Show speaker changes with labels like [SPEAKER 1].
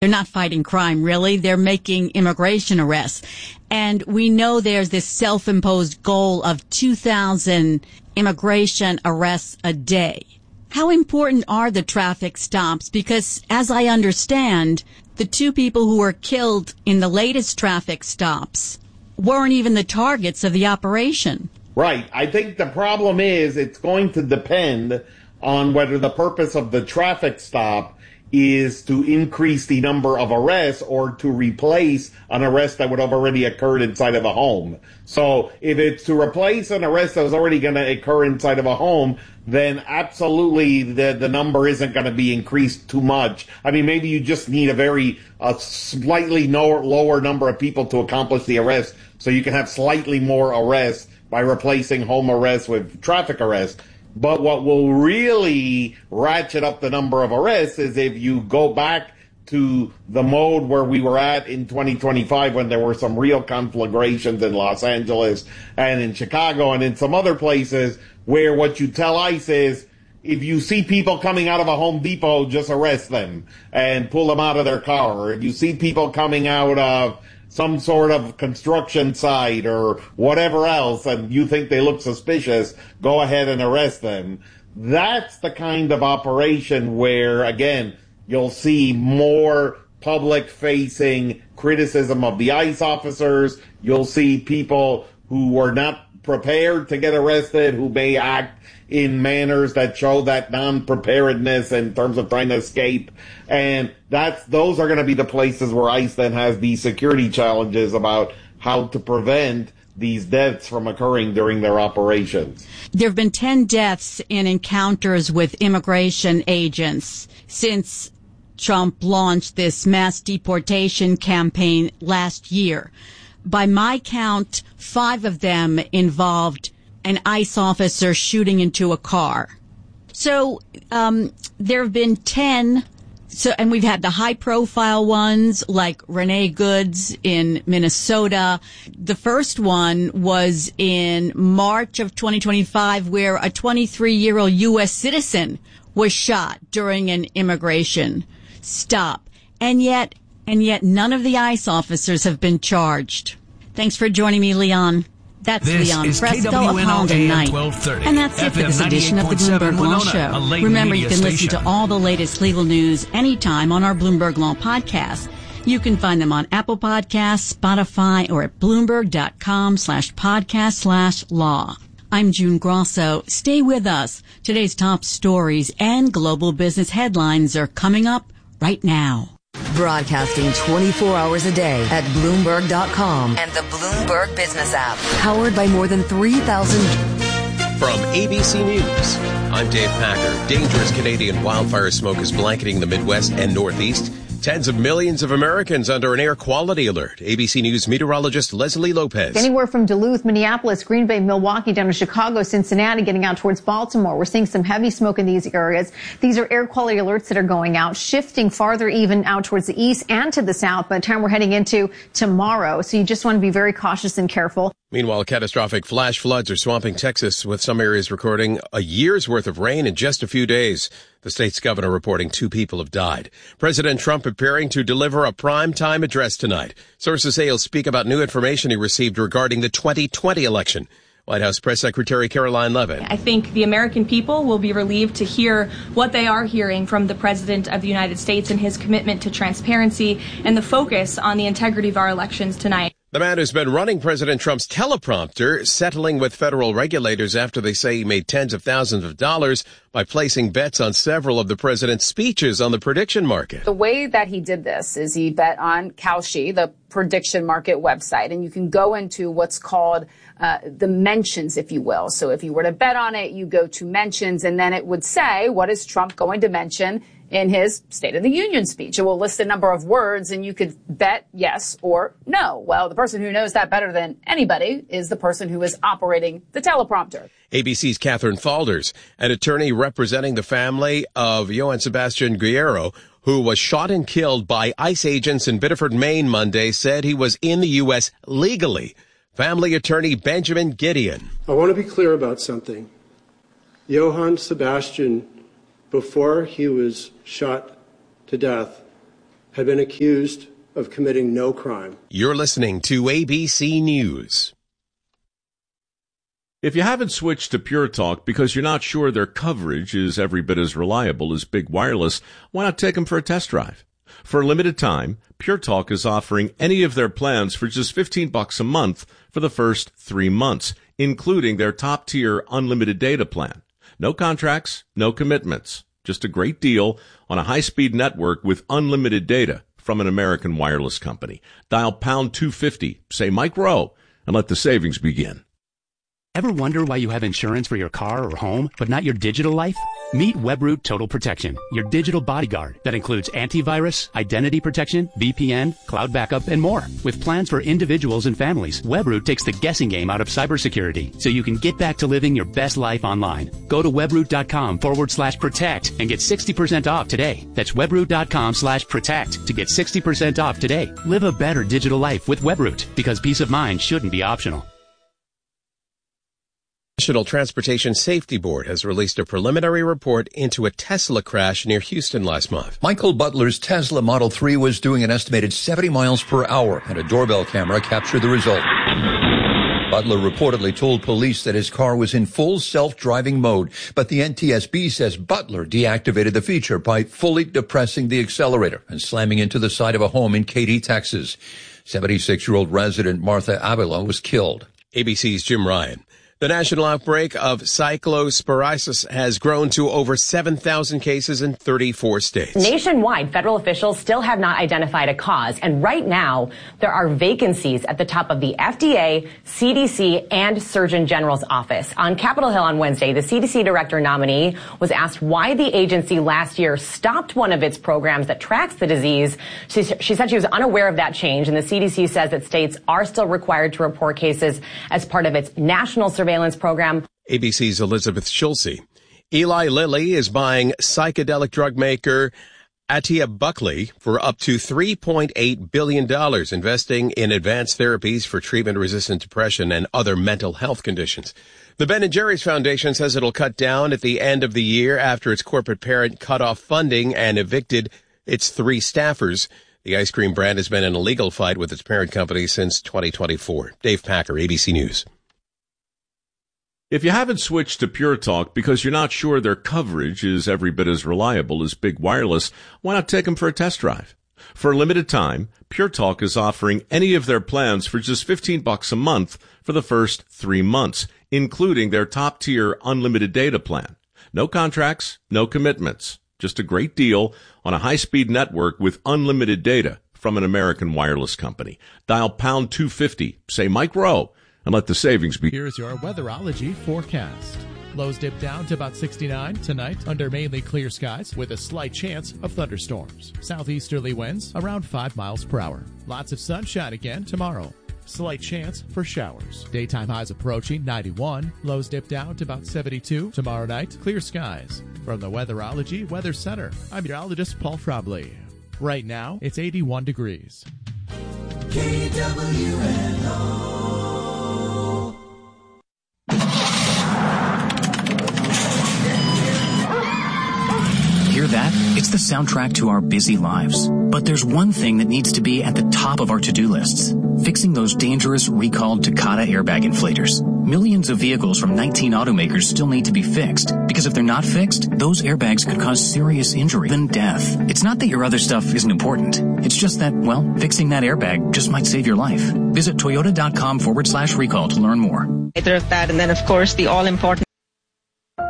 [SPEAKER 1] They're not fighting crime, really. They're making immigration arrests. And we know there's this self-imposed goal of 2,000 immigration arrests a day. How important are the traffic stops? Because as I understand, the two people who were killed in the latest traffic stops weren't even the targets of the operation.
[SPEAKER 2] Right. I think the problem is it's going to depend on whether the purpose of the traffic stop is to increase the number of arrests or to replace an arrest that would have already occurred inside of a home. So if it's to replace an arrest that was already going to occur inside of a home, then absolutely the number isn't going to be increased too much. I mean, maybe you just need a slightly lower number of people to accomplish the arrest, so you can have slightly more arrests by replacing home arrests with traffic arrests. But what will really ratchet up the number of arrests is if you go back to the mode where we were at in 2025 when there were some real conflagrations in Los Angeles and in Chicago and in some other places where what you tell ICE is, if you see people coming out of a Home Depot, just arrest them and pull them out of their car. Or if you see people coming out of some sort of construction site or whatever else, and you think they look suspicious, go ahead and arrest them. That's the kind of operation where, again, you'll see more public-facing criticism of the ICE officers. You'll see people who were not prepared to get arrested, who may act in manners that show that non-preparedness in terms of trying to escape. And those are going to be the places where ICE then has these security challenges about how to prevent these deaths from occurring during their operations.
[SPEAKER 1] There have been 10 deaths in encounters with immigration agents since Trump launched this mass deportation campaign last year. By my count, 5 of them involved an ICE officer shooting into a car. So there have been 10, and we've had the high-profile ones like Renee Goods in Minnesota. The first one was in March of 2025, where a 23-year-old U.S. citizen was shot during an immigration stop. And yet none of the ICE officers have been charged. Thanks for joining me, Leon. That's Leon Fresco of Holland and Knight. And that's it for this edition of the Bloomberg Law Show. Remember, you can listen to all the latest legal news anytime on our Bloomberg Law podcast. You can find them on Apple Podcasts, Spotify, or at Bloomberg.com/podcast/law. I'm June Grosso. Stay with us. Today's top stories and global business headlines are coming up right now.
[SPEAKER 3] Broadcasting 24 hours a day at Bloomberg.com and the Bloomberg Business app. Powered by more than 3,000...
[SPEAKER 4] From ABC News, I'm Dave Packer. Dangerous Canadian wildfire smoke is blanketing the Midwest and Northeast. Tens of millions of Americans under an air quality alert. ABC News meteorologist Leslie Lopez.
[SPEAKER 5] Anywhere from Duluth, Minneapolis, Green Bay, Milwaukee, down to Chicago, Cincinnati, getting out towards Baltimore. We're seeing some heavy smoke in these areas. These are air quality alerts that are going out, shifting farther even out towards the east and to the south by the time we're heading into tomorrow. So you just want to be very cautious and careful.
[SPEAKER 4] Meanwhile, catastrophic flash floods are swamping Texas, with some areas recording a year's worth of rain in just a few days. The state's governor reporting 2 people have died. President Trump preparing to deliver a primetime address tonight. Sources say he'll speak about new information he received regarding the 2020 election. White House Press Secretary Caroline Leavitt.
[SPEAKER 6] I think the American people will be relieved to hear what they are hearing from the President of the United States and his commitment to transparency and the focus on the integrity of our elections tonight.
[SPEAKER 4] The man who's been running President Trump's teleprompter, settling with federal regulators after they say he made tens of thousands of dollars by placing bets on several of the president's speeches on the prediction market.
[SPEAKER 7] The way that he did this is he bet on Kalshi, the prediction market website, and you can go into what's called the mentions, if you will. So if you were to bet on it, you go to mentions, and then it would say, what is Trump going to mention in his State of the Union speech? It will list a number of words, and you could bet yes or no. Well, the person who knows that better than anybody is the person who is operating the teleprompter.
[SPEAKER 4] ABC's Catherine Falders, an attorney representing the family of Johann Sebastian Guerrero, who was shot and killed by ICE agents in Biddeford, Maine Monday, said he was in the U.S. legally. Family attorney Benjamin Gideon.
[SPEAKER 8] I want to be clear about something. Johann Sebastian, before he was shot to death, had been accused of committing no crime.
[SPEAKER 4] You're listening to ABC News.
[SPEAKER 9] If you haven't switched to Pure Talk because you're not sure their coverage is every bit as reliable as Big Wireless, why not take them for a test drive? For a limited time, Pure Talk is offering any of their plans for just $15 a month for the first 3 months, including their top-tier unlimited data plan. No contracts, no commitments. Just a great deal on a high-speed network with unlimited data from an American wireless company. Dial pound 250, say Mike Rowe, and let the savings begin.
[SPEAKER 10] Ever wonder why you have insurance for your car or home, but not your digital life? Meet Webroot Total Protection, your digital bodyguard that includes antivirus, identity protection, VPN, cloud backup, and more. With plans for individuals and families, Webroot takes the guessing game out of cybersecurity so you can get back to living your best life online. Go to webroot.com/protect and get 60% off today. That's webroot.com/protect to get 60% off today. Live a better digital life with Webroot because peace of mind shouldn't be optional.
[SPEAKER 4] The National Transportation Safety Board has released a preliminary report into a Tesla crash near Houston last month.
[SPEAKER 11] Michael Butler's Tesla Model 3 was doing an estimated 70 miles per hour, and a doorbell camera captured the result. Butler reportedly told police that his car was in full self-driving mode, but the NTSB says Butler deactivated the feature by fully depressing the accelerator and slamming into the side of a home in Katy, Texas. 76-year-old resident Martha Avila was killed.
[SPEAKER 4] ABC's Jim Ryan. The national outbreak of cyclosporiasis has grown to over 7,000 cases in 34 states.
[SPEAKER 12] Nationwide, federal officials still have not identified a cause, and right now there are vacancies at the top of the FDA, CDC, and Surgeon General's office. On Capitol Hill on Wednesday, the CDC director nominee was asked why the agency last year stopped one of its programs that tracks the disease. She said she was unaware of that change, and the CDC says that states are still required to report cases as part of its national surveillance program.
[SPEAKER 4] ABC's Elizabeth Schulze. Eli Lilly is buying psychedelic drug maker Atia Buckley for up to $3.8 billion, investing in advanced therapies for treatment-resistant depression and other mental health conditions. The Ben & Jerry's Foundation says it'll cut down at the end of the year after its corporate parent cut off funding and evicted its 3 staffers. The ice cream brand has been in a legal fight with its parent company since 2024. Dave Packer, ABC News.
[SPEAKER 9] If you haven't switched to Pure Talk because you're not sure their coverage is every bit as reliable as Big Wireless, why not take them for a test drive? For a limited time, Pure Talk is offering any of their plans for just $15 a month for the first 3 months, including their top-tier unlimited data plan. No contracts, no commitments. Just a great deal on a high-speed network with unlimited data from an American wireless company. Dial pound 250, say Mike Rowe, and let the savings begin.
[SPEAKER 13] Here's your weatherology forecast. Lows dip down to about 69 tonight under mainly clear skies with a slight chance of thunderstorms. Southeasterly winds around 5 miles per hour. Lots of sunshine again tomorrow. Slight chance for showers. Daytime highs approaching 91. Lows dip down to about 72. Tomorrow night, clear skies. From the Weatherology Weather Center, I'm meteorologist Paul Frobley. Right now, it's 81 degrees. KWNO.
[SPEAKER 14] Hear that? It's the soundtrack to our busy lives. But there's one thing that needs to be at the top of our to-do lists. Fixing those dangerous recalled Takata airbag inflators. Millions of vehicles from 19 automakers still need to be fixed. Because if they're not fixed, those airbags could cause serious injury, even death. It's not that your other stuff isn't important. It's just that, well, fixing that airbag just might save your life. Visit toyota.com/recall to learn more.
[SPEAKER 15] There's that, and then of course the all-important